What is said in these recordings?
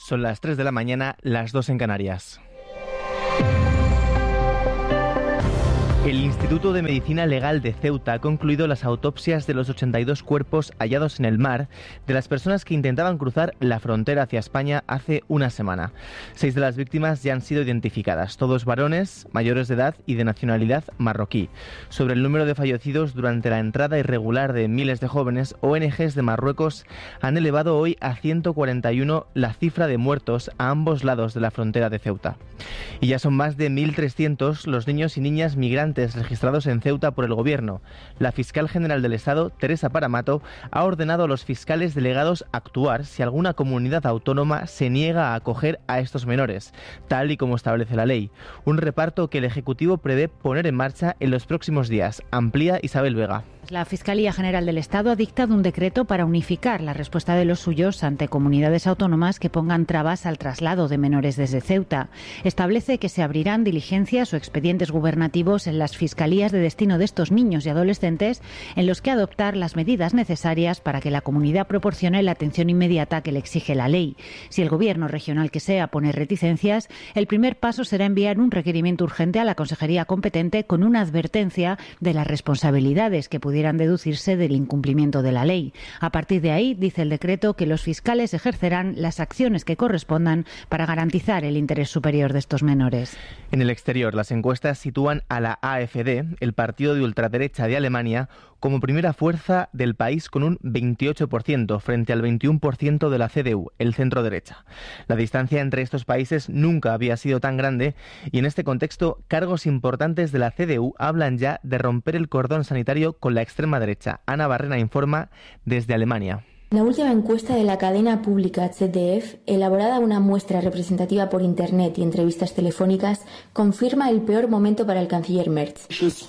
Son las 3 de la mañana, las 2 en Canarias. El Instituto de Medicina Legal de Ceuta ha concluido las autopsias de los 82 cuerpos hallados en el mar de las personas que intentaban cruzar la frontera hacia España hace una semana. 6 de las víctimas ya han sido identificadas, todos varones, mayores de edad y de nacionalidad marroquí. Sobre el número de fallecidos durante la entrada irregular de miles de jóvenes, ONGs de Marruecos han elevado hoy a 141 la cifra de muertos a ambos lados de la frontera de Ceuta. Y ya son más de 1.300 los niños y niñas migrantes registrados en Ceuta por el Gobierno. La fiscal general del Estado, Teresa Paramato, ha ordenado a los fiscales delegados actuar si alguna comunidad autónoma se niega a acoger a estos menores, tal y como establece la ley. Un reparto que el Ejecutivo prevé poner en marcha en los próximos días. Amplía Isabel Vega. La Fiscalía General del Estado ha dictado un decreto para unificar la respuesta de los suyos ante comunidades autónomas que pongan trabas al traslado de menores desde Ceuta. Establece que se abrirán diligencias o expedientes gubernativos en las fiscalías de destino de estos niños y adolescentes en los que adoptar las medidas necesarias para que la comunidad proporcione la atención inmediata que le exige la ley. Si el gobierno regional que sea pone reticencias, el primer paso será enviar un requerimiento urgente a la consejería competente con una advertencia de las responsabilidades que pudieran deducirse del incumplimiento de la ley. A partir de ahí, dice el decreto, que los fiscales ejercerán las acciones que correspondan para garantizar el interés superior de estos menores. En el exterior, las encuestas sitúan a la AfD, el partido de ultraderecha de Alemania, como primera fuerza del país con un 28% frente al 21% de la CDU, el centro derecha. La distancia entre estos países nunca había sido tan grande y en este contexto cargos importantes de la CDU hablan ya de romper el cordón sanitario con la extrema derecha. Ana Barrena informa desde Alemania. La última encuesta de la cadena pública ZDF, elaborada una muestra representativa por Internet y entrevistas telefónicas, confirma el peor momento para el canciller Merz.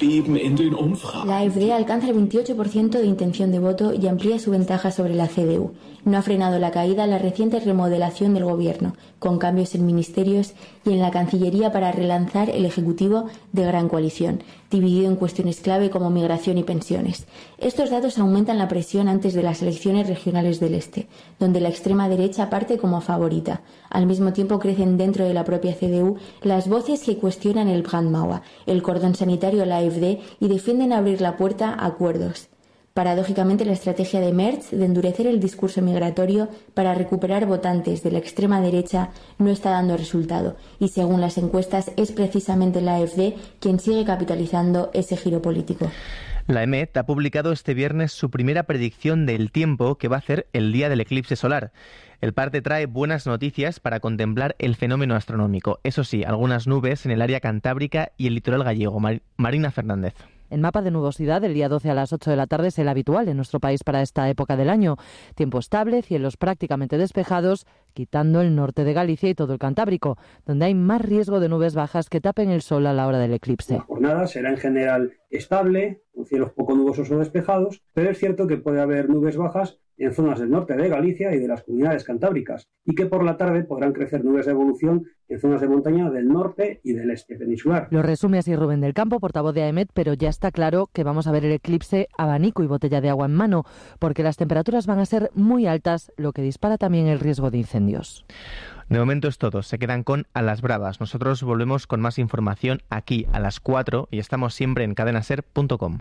La AfD alcanza el 28% de intención de voto y amplía su ventaja sobre la CDU. No ha frenado la caída la reciente remodelación del gobierno, con cambios en ministerios y en la Cancillería para relanzar el Ejecutivo de gran coalición, dividido en cuestiones clave como migración y pensiones. Estos datos aumentan la presión antes de las elecciones regionales del Este, donde la extrema derecha parte como favorita. Al mismo tiempo crecen dentro de la propia CDU las voces que cuestionan el Brandmauer, el cordón sanitario a la AfD y defienden abrir la puerta a acuerdos. Paradójicamente, la estrategia de Merz de endurecer el discurso migratorio para recuperar votantes de la extrema derecha no está dando resultado y, según las encuestas, es precisamente la AfD quien sigue capitalizando ese giro político. La EMET ha publicado este viernes su primera predicción del tiempo que va a hacer el día del eclipse solar. El parte trae buenas noticias para contemplar el fenómeno astronómico. Eso sí, algunas nubes en el área cantábrica y el litoral gallego. Marina Fernández. El mapa de nubosidad del día 12 a las 8 de la tarde es el habitual en nuestro país para esta época del año. Tiempo estable, cielos prácticamente despejados, quitando el norte de Galicia y todo el Cantábrico, donde hay más riesgo de nubes bajas que tapen el sol a la hora del eclipse. La jornada será en general estable, con cielos poco nubosos o despejados, pero es cierto que puede haber nubes bajas en zonas del norte de Galicia y de las comunidades cantábricas, y que por la tarde podrán crecer nubes de evolución en zonas de montaña del norte y del este peninsular. Lo resume así Rubén del Campo, portavoz de AEMET, pero ya está claro que vamos a ver el eclipse abanico y botella de agua en mano, porque las temperaturas van a ser muy altas, lo que dispara también el riesgo de incendios. De momento es todo, se quedan con A las Bravas. Nosotros volvemos con más información aquí a las 4 y estamos siempre en cadenaser.com.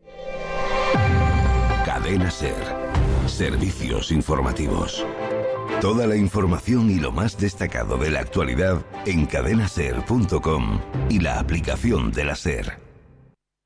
Cadena Ser. Servicios informativos. Toda la información y lo más destacado de la actualidad en cadenaser.com y la aplicación de la SER.